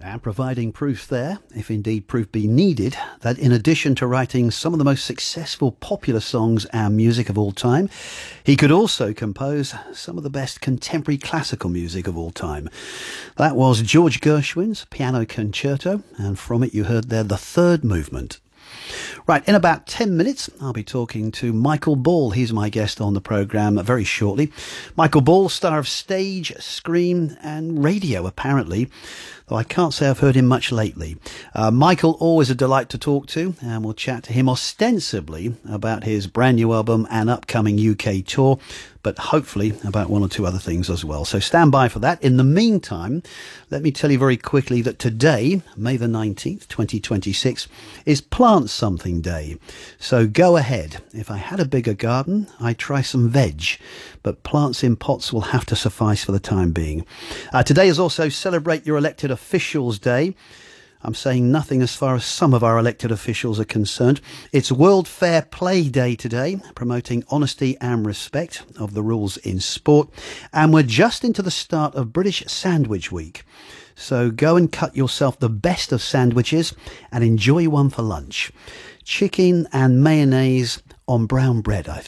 and providing proof there, if indeed proof be needed, that in addition to writing some of the most successful popular songs and music of all time, he could also compose some of the best contemporary classical music of all time. That was George Gershwin's Piano Concerto, and from it you heard there the third movement. Right, in about 10 minutes, I'll be talking to Michael Ball. He's my guest on the programme very shortly. Michael Ball, star of stage, screen and radio, apparently, though I can't say I've heard him much lately. Michael, always a delight to talk to, and we'll chat to him ostensibly about his brand new album and upcoming UK tour, but hopefully about one or two other things as well. So stand by for that. In the meantime, let me tell you very quickly that today, May the 19th, 2026, is Plant Something Day. So go ahead. If I had a bigger garden, I'd try some veg, but plants in pots will have to suffice for the time being. Today is also Celebrate Your Elected Officials Day. I'm saying nothing as far as some of our elected officials are concerned. It's World Fair Play Day today, promoting honesty and respect of the rules in sport. And we're just into the start of British Sandwich Week. So go and cut yourself the best of sandwiches and enjoy one for lunch. Chicken and mayonnaise on brown bread, I think.